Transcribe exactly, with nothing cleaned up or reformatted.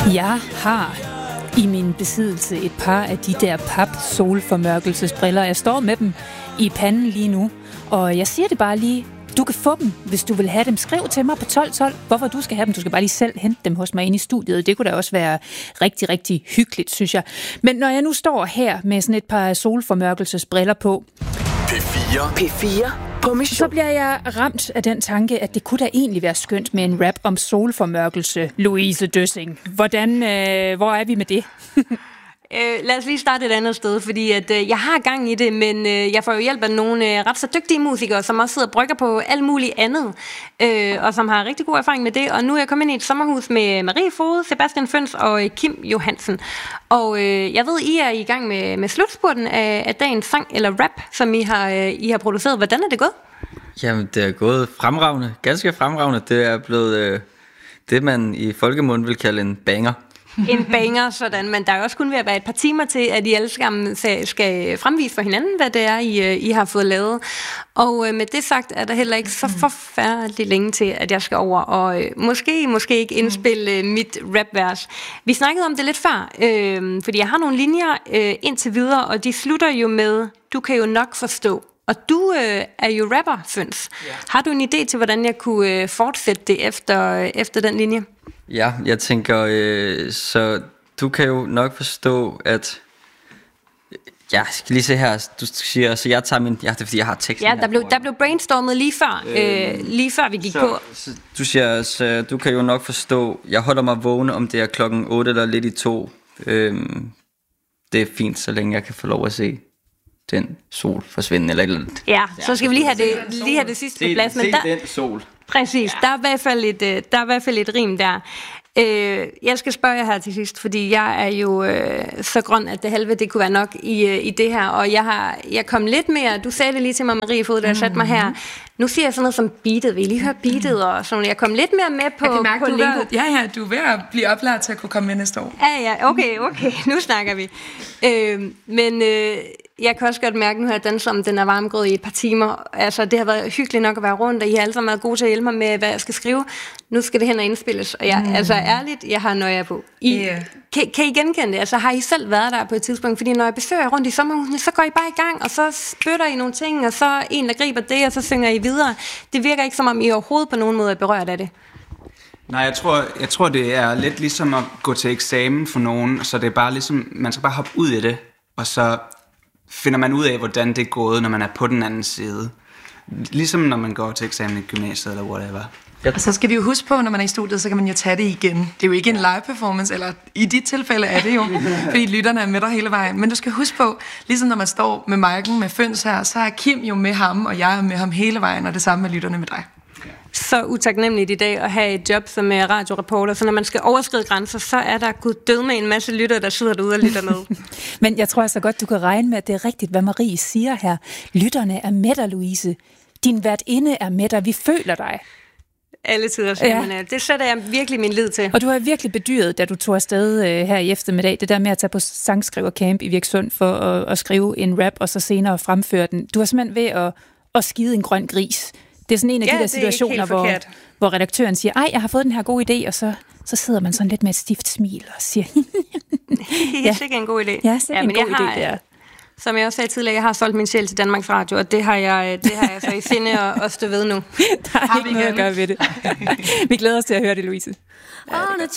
Jeg har i min besiddelse et par af de der pap-solformørkelsesbriller. Jeg står med dem i panden lige nu, og jeg siger det bare lige. Du kan få dem, hvis du vil have dem. Skriv til mig på tolv tolv, hvorfor du skal have dem. Du skal bare lige selv hente dem hos mig inde i studiet. Det kunne da også være rigtig, rigtig hyggeligt, synes jeg. Men når jeg nu står her med sådan et par solformørkelsesbriller på, P fire. P fire. På mission. Så bliver jeg ramt af den tanke, at det kunne da egentlig være skønt med en rap om solformørkelse, Louise Døssing. Hvordan, øh, hvor er vi med det? Øh, lad os lige starte et andet sted, fordi at, øh, jeg har gang i det, men øh, jeg får jo hjælp af nogle øh, ret så dygtige musikere, som også sidder og brygger på alt muligt andet, øh, og som har rigtig god erfaring med det. Og nu er jeg kommet ind i et sommerhus med Marie Fode, Sebastian Føns og øh, Kim Johansen. Og øh, jeg ved, I er i gang med, med slutspurten af, af dagens sang eller rap, som I har, øh, I har produceret. Hvordan er det gået? Jamen, det er gået fremragende, ganske fremragende. Det er blevet øh, det, man i folkemunden vil kalde en banger. En banger, sådan, men der er også kun ved at være et par timer til, at I alle sammen skal fremvise for hinanden, hvad det er, I, I har fået lavet. Og øh, med det sagt, er der heller ikke så forfærdeligt længe til, at jeg skal over og øh, måske, måske ikke indspille øh, mit rapvers. Vi snakkede om det lidt før, øh, fordi jeg har nogle linjer øh, indtil videre, og de slutter jo med, du kan jo nok forstå. Og du øh, er jo rapper, Føns. Ja. Har du en idé til, hvordan jeg kunne øh, fortsætte det efter, øh, efter den linje? Ja, jeg tænker, øh, så du kan jo nok forstå, at... Ja, skal lige se her, du siger, så jeg tager min... Ja, det er fordi, jeg har teksten Ja, her der blev, der blev brainstormet lige før, øh, øh, lige før vi gik så, på. Så, du siger, så du kan jo nok forstå, jeg holder mig vågne, om det er klokken otte eller lidt i to. Øhm, det er fint, så længe jeg kan få lov at se den sol forsvinde eller et eller andet. Ja, så skal vi lige have det, lige have det sidste på plads. Se, se den sol. Præcis, ja. der, er i hvert fald et, der er i hvert fald et rim der. Øh, jeg skal spørge jer her til sidst, fordi jeg er jo øh, så grøn, at det halve det kunne være nok i, øh, i det her, og jeg har jeg kom lidt mere, du sagde det lige til mig, Marie Fod, da jeg satte mig her. Nu siger jeg sådan noget som beatet, vil I lige høre beatet og sådan. Jeg kom lidt mere med på, jeg kan mærke, på du lingo. ved, ja, ja, du er ved at blive oplært til at kunne komme med næste år. Ja, ja, okay, okay, nu snakker vi. Øh, men øh, jeg kan også godt mærke nu her, at den som den er varmgrød i et par timer. Altså, det har været hyggeligt nok at være rundt, og I har alle sammen været gode til at hjælpe mig med, hvad jeg skal skrive. Nu skal det hen og indspilles, og jeg, mm. altså ærligt, jeg har nøje på. I, yeah. kan, kan I genkende det? Altså, har I selv været der på et tidspunkt? Fordi når jeg besøger rundt i sommerhusene, så går I bare i gang, og så spytter I nogle ting, og så er en, der griber det, og så synger I videre. Det virker ikke, som om I overhovedet på nogen måde er berørt af det. Nej, jeg tror, jeg tror, det er lidt ligesom at gå til eksamen for nogen, så det er bare ligesom, man skal bare hoppe ud i det, og så finder man ud af, hvordan det er gået, når man er på den anden side. Ligesom når man går til eksamen i gymnasiet eller whatever. Og så skal vi jo huske på, når man er i studiet, så kan man jo tage det igen. Det er jo ikke en live performance, eller i dit tilfælde er det jo, fordi lytterne er med dig hele vejen. Men du skal huske på, ligesom når man står med Maiken med Føns her, så er Kim jo med ham, og jeg er med ham hele vejen, og det samme med lytterne med dig. Så utaknemmeligt i dag at have et job som radioreporter, så når man skal overskride grænser, så er der gud død med en masse lyttere, der sidder derude og lytter med. Men jeg tror altså godt, du kan regne med, at det er rigtigt, hvad Marie siger her. Lytterne er med dig, Louise. Din værtinde er med dig. Vi føler dig. Alle tider, så ja. Men, det sætter jeg virkelig min lid til. Og du har virkelig bedyret, da du tog afsted øh, her i eftermiddag, det der med at tage på sangskrivercamp i Virksund for at, at skrive en rap, og så senere fremføre den. Du har simpelthen ved at, at skide en grøn gris. Det er sådan en af ja, de der situationer, hvor, hvor redaktøren siger, ej, jeg har fået den her gode idé, og så, så sidder man sådan lidt med et stift smil og siger, ja, det er en god idé. Ja, det er en god idé, det er. Som jeg også sagde tidligere, jeg har solgt min sjæl til Danmarks Radio, og det har jeg, det har jeg så i sinde at, at stå ved nu. Der er ikke noget at gøre ved det. Vi glæder os til at høre det, Louise.